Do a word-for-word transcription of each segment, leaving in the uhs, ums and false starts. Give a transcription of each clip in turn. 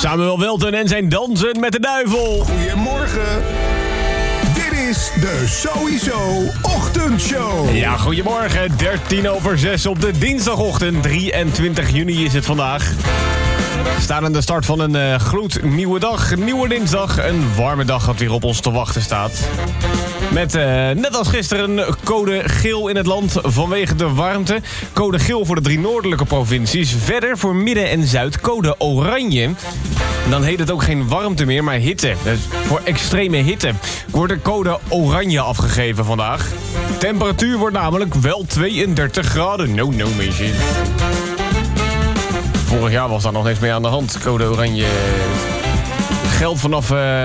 Samuel Welten en zijn Dansen met de Duivel. Goedemorgen. Dit is de Sowieso Ochtendshow. Ja, goedemorgen. dertien over zes op de dinsdagochtend. drieëntwintig juni is het vandaag. We staan aan de start van een uh, gloednieuwe dag. Nieuwe dinsdag. Een warme dag dat weer op ons te wachten staat. Met uh, net als gisteren code geel in het land vanwege de warmte. Code geel voor de drie noordelijke provincies. Verder voor midden en zuid code oranje. Dan heet het ook geen warmte meer, maar hitte. Dus voor extreme hitte wordt er code oranje afgegeven vandaag. Temperatuur wordt namelijk wel tweeëndertig graden. No, no, mensen. Vorig jaar was daar nog niks mee aan de hand. Code oranje geldt vanaf uh,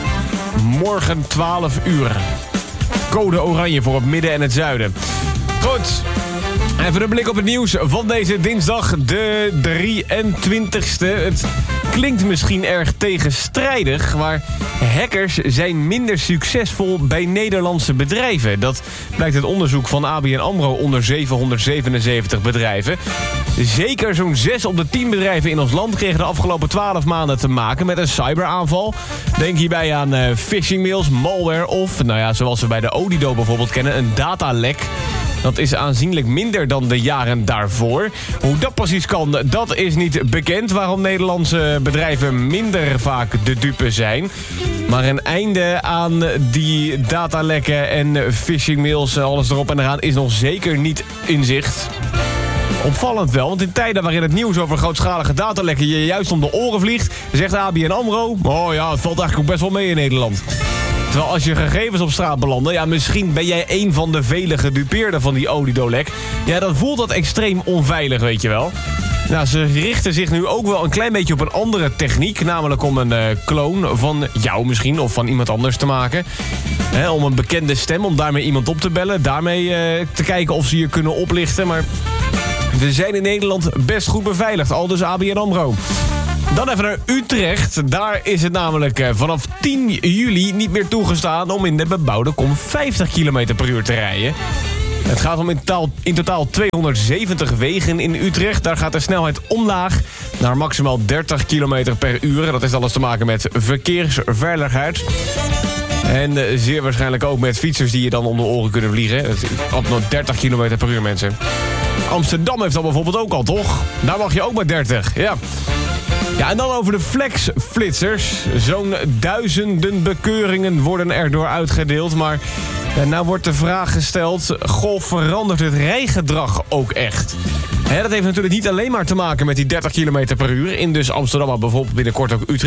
morgen twaalf uur. Code oranje voor het midden en het zuiden. Goed. Even een blik op het nieuws van deze dinsdag, de drieëntwintigste. Het klinkt misschien erg tegenstrijdig, maar hackers zijn minder succesvol bij Nederlandse bedrijven. Dat blijkt uit onderzoek van A B N AMRO onder zevenhonderdzevenenzeventig bedrijven. Zeker zo'n zes op de tien bedrijven in ons land kregen de afgelopen twaalf maanden te maken met een cyberaanval. Denk hierbij aan uh, phishingmails, malware of, nou ja, zoals we bij de Odido bijvoorbeeld kennen, een datalek. Dat is aanzienlijk minder dan de jaren daarvoor. Hoe dat precies kan, dat is niet bekend. Waarom Nederlandse bedrijven minder vaak de dupe zijn. Maar een einde aan die datalekken en phishingmails, alles erop en eraan, is nog zeker niet in zicht. Opvallend wel, want in tijden waarin het nieuws over grootschalige datalekken je juist om de oren vliegt, zegt A B N AMRO, oh ja, het valt eigenlijk ook best wel mee in Nederland. Terwijl als je gegevens op straat belanden, ja, misschien ben jij een van de vele gedupeerden van die Odido-lek. Ja, dan voelt dat extreem onveilig, weet je wel. Nou, ze richten zich nu ook wel een klein beetje op een andere techniek, namelijk om een uh, kloon van jou misschien of van iemand anders te maken. He, om een bekende stem, om daarmee iemand op te bellen, daarmee uh, te kijken of ze je kunnen oplichten, maar we zijn in Nederland best goed beveiligd, al dus A B N AMRO. Dan even naar Utrecht. Daar is het namelijk uh, vanaf tien juli niet meer toegestaan om in de bebouwde kom vijftig kilometer per uur te rijden. Het gaat om in totaal, in totaal tweehonderdzeventig wegen in Utrecht. Daar gaat de snelheid omlaag naar maximaal dertig kilometer per uur. Dat heeft alles te maken met verkeersveiligheid. En uh, zeer waarschijnlijk ook met fietsers die je dan om de oren kunnen vliegen. Op nog dertig kilometer per uur, mensen. Amsterdam heeft dat bijvoorbeeld ook al, toch? Daar mag je ook maar dertig, ja. Ja, en dan over de flexflitsers. Zo'n duizenden bekeuringen worden erdoor uitgedeeld. Maar ja, nou wordt de vraag gesteld, goh, verandert het rijgedrag ook echt? Hè, dat heeft natuurlijk niet alleen maar te maken met die dertig kilometer per uur. In dus Amsterdam, maar bijvoorbeeld binnenkort ook Utrecht.